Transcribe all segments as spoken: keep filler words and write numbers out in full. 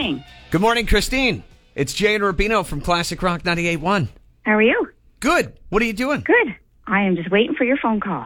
morning. Good morning, Christine. It's Jay and Rubino from Classic Rock ninety-eight point one. How are you? Good. What are you doing? Good. I am just waiting for your phone call.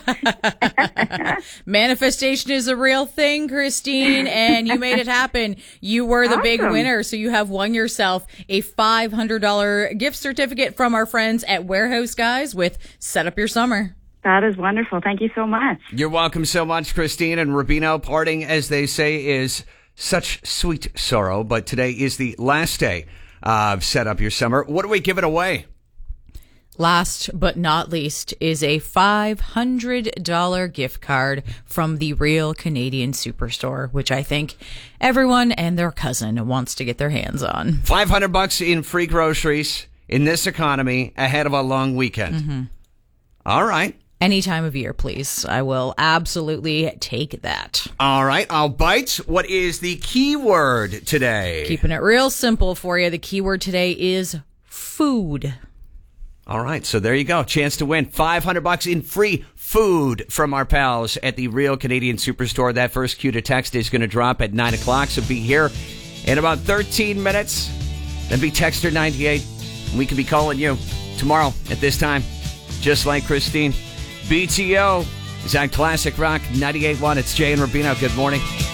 Manifestation is a real thing, Christine, and you made it happen. You were the Awesome. big winner, so you have won yourself a five hundred dollars gift certificate from our friends at Warehouse Guys with Set Up Your Summer. That is wonderful. Thank you so much. You're welcome so much, Christine. And Rubino, parting, as they say, is such sweet sorrow. But today is the last day of Set Up Your Summer. What are we giving away? Last but not least is a five hundred dollars gift card from the Real Canadian Superstore, which I think everyone and their cousin wants to get their hands on. five hundred bucks in free groceries in this economy ahead of a long weekend. Mm-hmm. All right. Any time of year, please. I will absolutely take that. All right. I'll bite. What is the keyword today? Keeping it real simple for you. The keyword today is food. All right, so there you go. Chance to win five hundred bucks in free food from our pals at the Real Canadian Superstore. That first cue to text is going to drop at nine o'clock, so be here in about thirteen minutes. Then be Texter ninety-eight, and we can be calling you tomorrow at this time, just like Christine. B T O is on Classic Rock ninety-eight point one. It's Jay and Rubino. Good morning.